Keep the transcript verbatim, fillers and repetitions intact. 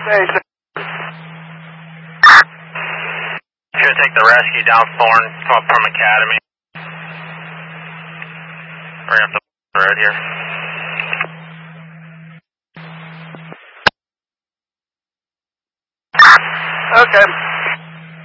Hey, sir. Gonna take the rescue down Thorn from, from Academy. Bring up the road here. Okay.